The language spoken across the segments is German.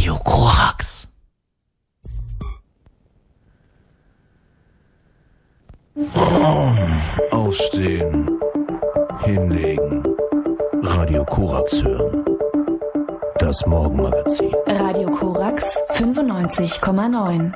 Radio Korax. Aufstehen, hinlegen, Radio Korax hören. Das Morgenmagazin. Radio Korax 95,9.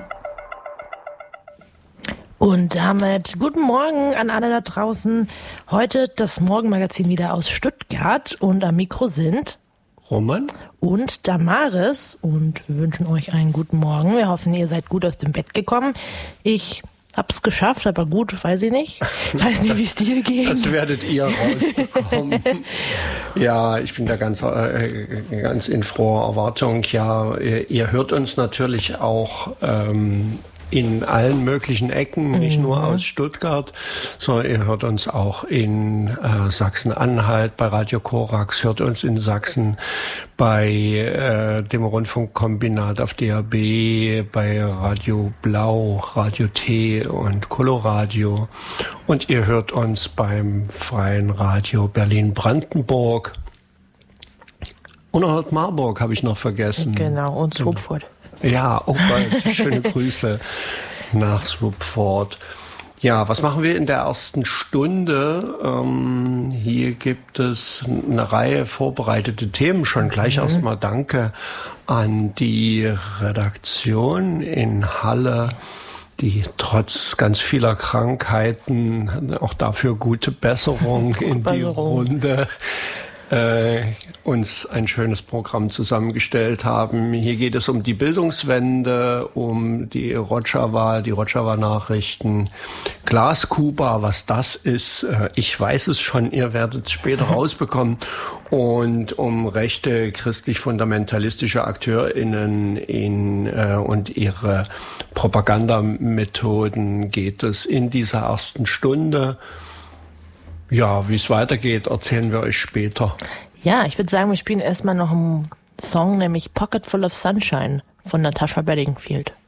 Und damit guten Morgen an alle da draußen. Heute das Morgenmagazin wieder aus Stuttgart und am Mikro sind Roman und Damaris und wir wünschen euch einen guten Morgen. Wir hoffen, ihr seid gut aus dem Bett gekommen. Ich hab's geschafft, aber gut, weiß ich nicht. Weiß nicht, wie es dir geht. Das werdet ihr rausbekommen. Ja, ich bin da ganz in froher Erwartung. Ja, ihr hört uns natürlich auch in allen möglichen Ecken, nicht nur aus Stuttgart, sondern ihr hört uns auch in Sachsen-Anhalt bei Radio Korax, hört uns in Sachsen bei dem Rundfunkkombinat auf DAB, bei Radio Blau, Radio T und Coloradio. Und ihr hört uns beim Freien Radio Berlin-Brandenburg. Und hört Marburg, habe ich noch vergessen. Genau, und Swupford. Ja, oh Gott, schöne Grüße nach Swupford. Ja, was machen wir in der ersten Stunde? Hier gibt es eine Reihe vorbereitete Themen. Schon gleich erstmal Danke an die Redaktion in Halle, die trotz ganz vieler Krankheiten auch dafür gute Besserung in die Runde uns ein schönes Programm zusammengestellt haben. Hier geht es um die Bildungswende, um die Rojava, die Rojava-Nachrichten, Glaskuba, was das ist, ich weiß es schon, ihr werdet es später rausbekommen, und um rechte christlich-fundamentalistische AkteurInnen und ihre Propagandamethoden geht es in dieser ersten Stunde. Ja, wie es weitergeht, erzählen wir euch später. Ja, ich würde sagen, wir spielen erstmal noch einen Song, nämlich Pocket Full of Sunshine von Natasha Bedingfield.